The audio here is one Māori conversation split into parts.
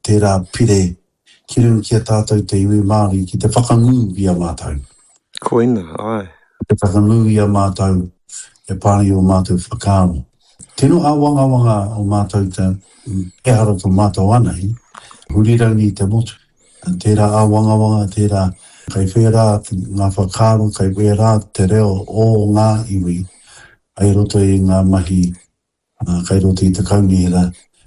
tērā pire, ki runga ki a tātou te iwi Māori, ki te whakangu i a mātou. Koina, ai. Te whakangu i a mātou, e pāri o mātou whakāro. Tino a wanga o mātou te e hara tō mātou anai, hurirau te motu. Tērā a wanga, tērā kai whera ngā whakāro, kai whera te reo o ngā iwi, ai roto i ngā mahi, kai roto i te kaunihira,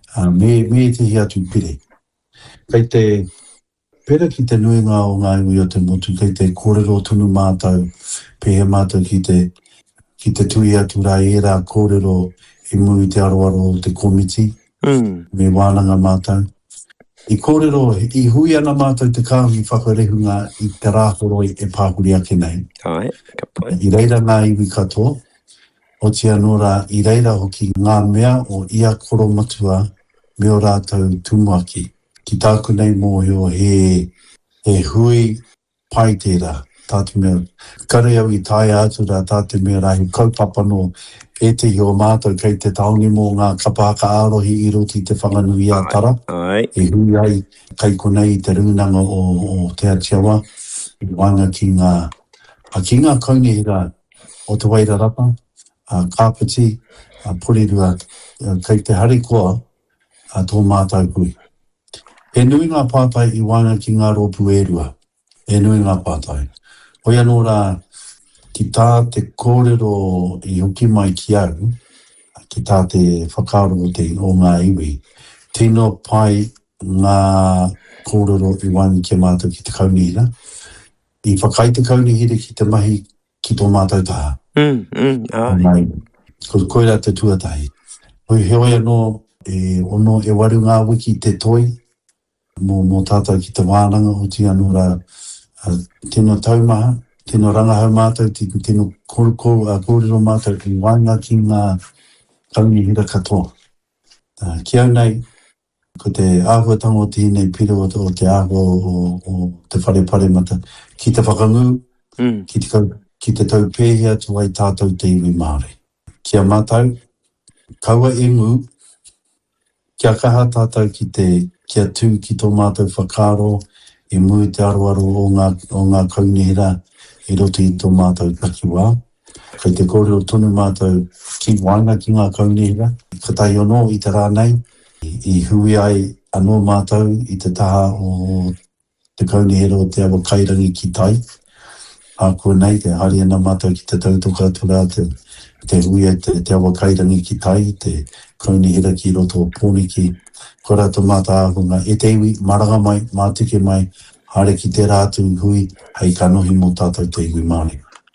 me te hi atu pire. Kai te pera ki te nuinga o ngā iwi o te motu, kai te kōrero tunu mātou, pehe mātou ki te tui atu rā e rā kōrero i mui te aroaro o te komiti, me wānanga mātou. I kōrero, i hui ana mātou te kāngi whakarehunga i te rāhoro e pāhuri ake nei. Ai, ka pai. I reira ngā iwi katoa, o te anora i reira hoki ngā mea o ia koro matua me o rātou tumuaki. Ki tāku nei mōhio he hui pai tērā. Tātu mea, kare au i tāi atu rā tātu mea rā he kaupapa no e te hio mātou kei te taongi mō ngā kapaka ārohi i roti te whanganui a tara. Ai. E hui ai kai konei te runanga o te atiawa. I wanga ki ngā kaunihira o te Wairarapa, Kāpiti, Porirua, kei te harikoa tō mātou hui. E nui ngā pātai i wanga ki ngā ropu e rua. E nui ngā pātai. Hoi anō rā, ki tā te kōrero i hoki mai ki au, ki tā te whakaro o ngā iwi, tino pai ngā kōrero i wani ki mātou ki te kaunihira. I whakai te kaunihira ki te mahi ki tō mātou taha. Ai. Ko koera te tuatahi. Hoi hoi anō, ono e waru ngā wiki te toi, mō tātou ki te wānanga o ti anō rā, tino taumaha, tino rangahau mātou, tino kōrero mātou i wānga ki ngā kaunihira katoa. Ki au nei, ko te āhuatanga o te hinei pire o te āhua o te wharepare mata, ki te whakangu, ki te tau pēhea tu ai tātou te iwi Māori. Kia mātou, kaua e ngū, kia kaha tātou kia tū ki tō mātou whakaro, e mui te aroaro o ngā kaunihira, i roto i tō mātou takiwā. Kei te kōrero tonu mātou ki wānga ki ngā kaunihira. Ka tai ono i te rānei, i hui ai anō mātou i te taha o te kaunihira o te awa kairangi ki tai. A kua nei, te hari ana mātou ki te tautoka atura, te hui ai te awa kairangi ki tai, te kaunihira ki roto o pōniki. Ko rātou mātou ahunga, e te iwi, maranga mai, mātike mai, hare ki te rātu hui, hei ka nohi mō tātou te iwi Māori.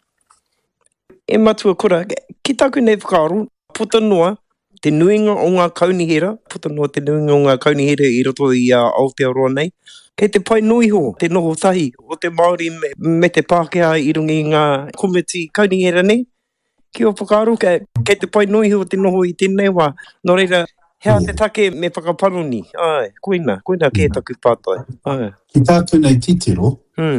E matua kura, ki tāku nei whakaaro, puta noa, te nuinga o ngā kaunihira, puta noa te nuinga o ngā kaunihira i roto i Aotearoa nei, kei te pai nui ho, te noho tahi, o te Māori me te Pākehā i rungi ngā komiti kaunihira nei, ki o whakaaro, kei te pai nui ho te noho i tēnei wā, no reira, hea te take me whakaparoni, ai, koina ke taku pātai. Ai. Ki tāku nei titiro,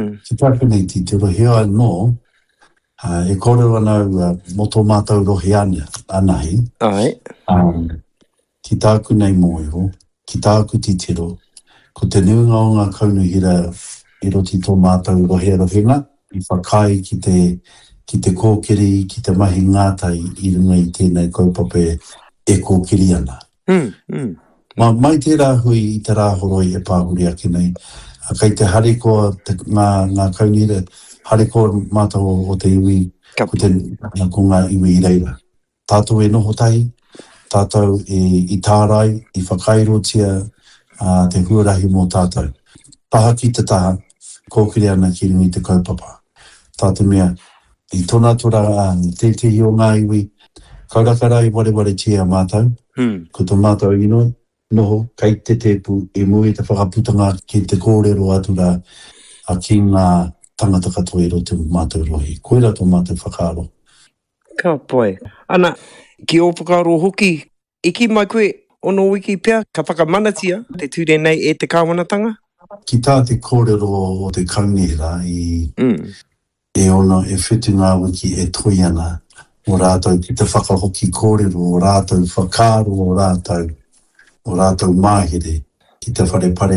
hea no, e kōrero anau mo tō mātou rohi anahi. Ai. Ki tāku nei mōiho, ki tāku titiro, ko te nuinga o ngā kaunihira i roti tō mātou rohi arohinga, i whakai ki te kōkiri, ki te mahi ngātai i runga i tēnei kaupapa e kōkiri ana. Mai tērā hui i te rāhoro i e pāhuri ake nei. Kei te harikoa, ngā kaunihira, harikoa mātou o te iwi, ko ngā iwi i reira. Tātou e noho tahi, tātou i tārai, i whakairotia te huarahi mō tātou. Taha ki te taha, kōkiri ana ki rungi te kaupapa. Tātou mea, i tōna tura te o ngā iwi, kauraka i ware tia mātou, ko tō mātou ino, noho, kei te tepu, e mui te whakaputanga ki te kōrero atura ki ngā tangata katoa i roto mātou rohi. Koera tō mātou whakaaro. Ka pai. Ana, ki o whakaaro hoki, iki mai koe ono wiki pia, ka whakamanatia, te ture nei e te kāwanatanga? Ki tā te kōrero o te kaunihira e ono e whitu ngā wiki e toi ana o rātou ki te whakahoki kōrero, o rātou whakaaro, o rātou mahere ki te wharepare